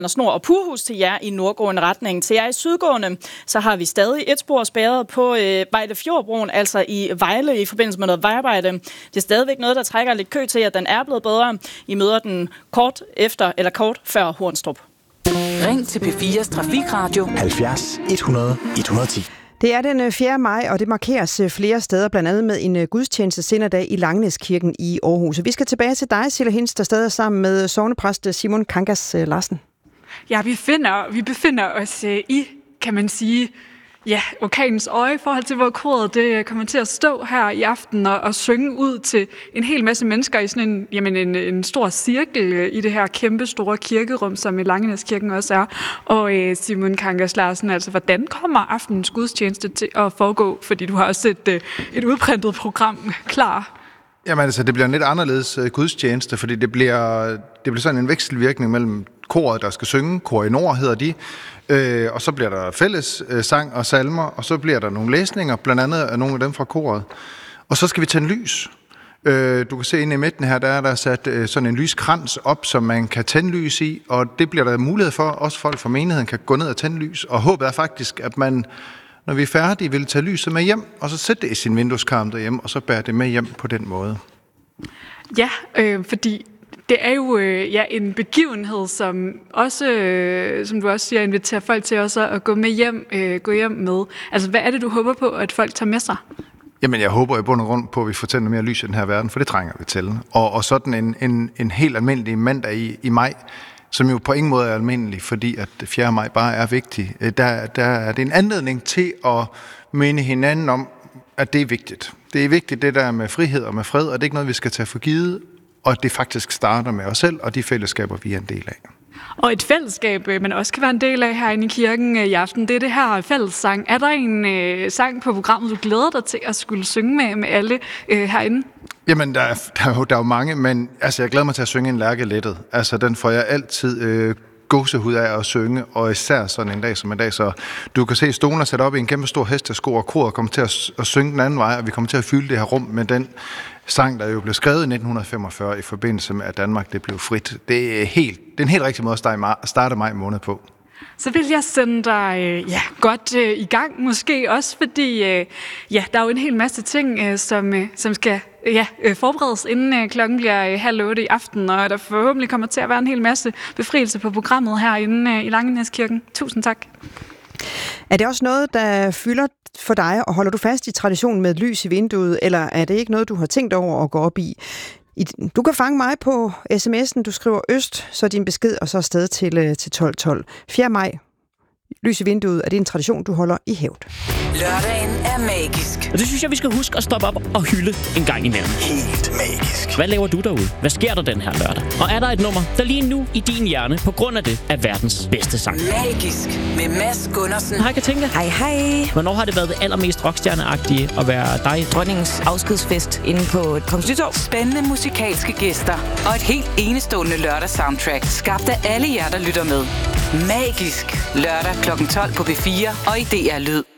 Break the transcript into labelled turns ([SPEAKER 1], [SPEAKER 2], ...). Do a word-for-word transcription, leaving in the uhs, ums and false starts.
[SPEAKER 1] Snor og Purhus til jer i nordgående retning. Til jer i sydgående, så har vi stadig et spor spærret på øh, Vejlefjordbroen, altså i Vejle i forbindelse med noget vejarbejde. Det er stadigvæk noget, der trækker lidt kø til, at den er blevet bedre. I møder den kort efter eller kort før Hornstrup.
[SPEAKER 2] Ring til P fires Trafikradio
[SPEAKER 3] halvfjerds et hundrede et hundrede og ti.
[SPEAKER 4] Det er den fjerde maj, og det markeres flere steder, blandt andet med en gudstjeneste sinderdag i Langenæskirken i Aarhus. Vi skal tilbage til dig, Silla Hinds, der stadig er sammen med sognepræst Simon Kangas Larsen.
[SPEAKER 5] Ja, vi, finder, vi befinder os øh, i, kan man sige, ja, orkanens øje i forhold til, hvor koret det kommer til at stå her i aften og, og synge ud til en hel masse mennesker i sådan en, jamen en, en stor cirkel i det her kæmpe store kirkerum, som i Langenæskirken også er. Og øh, Simon Kangas Larsen, altså hvordan kommer aftenens gudstjeneste til at foregå? Fordi du har også et, øh, et udprintet program klar.
[SPEAKER 6] Jamen altså, det bliver en lidt anderledes øh, gudstjeneste, fordi det bliver, det bliver sådan en vekselvirkning mellem koret, der skal synge, Kor i Nord hedder de, øh, og så bliver der fælles øh, sang og salmer, og så bliver der nogle læsninger, blandt andet af nogle af dem fra koret. Og så skal vi tænde lys. Øh, du kan se inde i midten her, der er der sat øh, sådan en lyskrans op, som man kan tænde lys i, og det bliver der mulighed for, også folk fra menigheden kan gå ned og tænde lys, og håbet er faktisk, at man, når vi er færdige, vil tage lyset med hjem, og så sætte det i sin vindueskarm derhjemme, og så bære det med hjem på den måde.
[SPEAKER 5] Ja, øh, fordi det er jo øh, ja, en begivenhed, som også, øh, som du også siger, inviterer folk til også at gå med hjem, øh, gå hjem med. Altså, hvad er det, du håber på, at folk tager med sig?
[SPEAKER 6] Jamen, jeg håber i bund og grund på, at vi får tændt mere lys i den her verden, for det trænger vi til. Og, og sådan en, en, en helt almindelig mandag i, i maj, som jo på ingen måde er almindelig, fordi at fjerde maj bare er vigtig, der, der er det en anledning til at minde hinanden om, at det er vigtigt. Det er vigtigt, det der med frihed og med fred, og det er ikke noget, vi skal tage for givet, og det faktisk starter med os selv og de fællesskaber, vi er en del af.
[SPEAKER 5] Og et fællesskab, man også kan være en del af herinde i kirken i aften, det er det her fællessang. Er der en øh, sang på programmet, du glæder dig til at skulle synge med, med alle øh, herinde?
[SPEAKER 6] Jamen, der er, der, er jo, der er jo mange, men altså, jeg glæder mig til at synge en Lærkelettet. Altså, den får jeg altid øh, gåsehud af at synge, og især sådan en dag som en dag. Så du kan se stolen er sat op i en kæmpe stor hestesko, og koret kommer til at, at synge den anden vej, og vi kommer til at fylde det her rum med den sang, der jo blev skrevet i nitten femogfyrre i forbindelse med, at Danmark det blev frit. Det er, helt, det er en helt rigtig måde at starte maj måned på. Så
[SPEAKER 5] vil jeg sende dig øh, ja, godt øh, i gang, måske også, fordi øh, ja, der er jo en hel masse ting, øh, som, øh, som skal ja, øh, forberedes, inden øh, klokken bliver øh, halv otte i aften, og der forhåbentlig kommer til at være en hel masse befrielse på programmet herinde øh, i Langenæskirken. Tusind tak.
[SPEAKER 4] Er det også noget, der fylder for dig, og holder du fast i traditionen med et lys i vinduet, eller er det ikke noget, du har tænkt over at gå op i? Du kan fange mig på sms'en, du skriver øst, så din besked, og så afsted til, til tolv tolv. fjerde maj, lys i vinduet, er det en tradition, du holder i hævd.
[SPEAKER 2] Lørdagen er magisk.
[SPEAKER 7] Og det synes jeg, vi skal huske at stoppe op og hylde en gang imellem.
[SPEAKER 3] Helt magisk.
[SPEAKER 7] Hvad laver du derude? Hvad sker der den her lørdag? Og er der et nummer, der lige nu i din hjerne, på grund af det, er verdens bedste sang?
[SPEAKER 2] Magisk med Mads Gundersen.
[SPEAKER 7] Hej Katinka.
[SPEAKER 8] Hej hej.
[SPEAKER 7] Hvornår har det været det allermest rockstjerneagtige at være dig?
[SPEAKER 8] Dronningens afskedsfest inde på Kongens Nytorv.
[SPEAKER 2] Spændende musikalske gæster og et helt enestående lørdagssoundtrack, skabt af alle jer, der lytter med. Magisk lørdag klokken tolv på P fire og i D R Lyd.